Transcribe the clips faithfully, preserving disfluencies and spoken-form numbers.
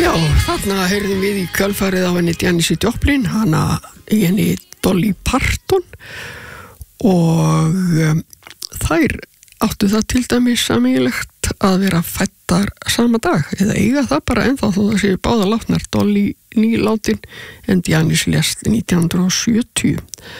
Já, þarna heyrðum við í kjölfarið á henni Janis Joplin, hana í henni Dolly Parton og um, þær áttu það til dæmis sameiginlegt að vera fættar sama dag eða eiga það bara ennþá þó það séu báða látnar, Dolly nýlátin en Janis lést nítján hundruð sjötíu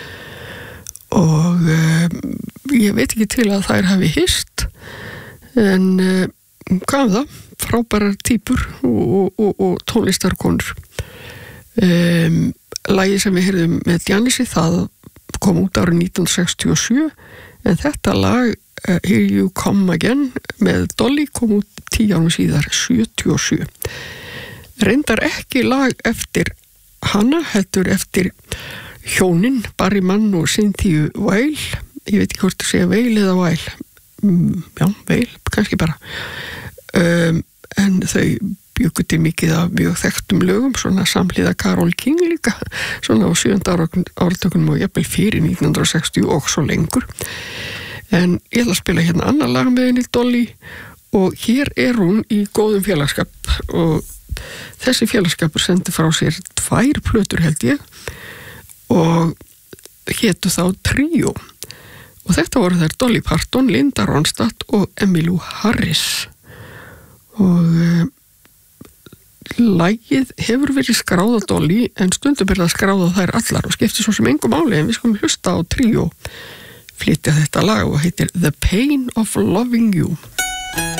og um, ég veit ekki til að þær hafi hist en um, hvað um það? Frábærar týpur og, og, og tónlistarkonur. Um, lagið sem við heyrðum með Janisi, það kom út árið nítján hundruð sextíu og sjö en þetta lag, uh, Here You Come Again með Dolly, kom út tíu árum síðar, sjötíu og sjö. Reyndar ekki lag eftir hana, heldur eftir hjónin, Barry Mann og Cynthia Weil, ég veit ekki hvort að segja Weil eða Weil, mm, já, Weil, kannski bara. Um, en þau bjuggu til mikið af mjög þekktum lögum, svona samhliða Carole King líka, svona á sjöunda áratökunum og jafnvel fyrir nítján hundruð sextíu og svo lengur. En ég ætla að spila hérna annar lag með henni Dolly og hér er hún í góðum félagskap og þessi félagskapur sendi frá sér tvær plötur held ég og hétu þá Tríó og þetta voru þær Dolly Parton, Linda Ronstadt og Emmylou Harris. Og uh, lagið hefur verið skráð á Dolly en stundum er það skráð á þær allar og skiptir svo sem engum máli en við skulum hlusta á Tríó flytja þetta lag og heitir The Pain of Loving You.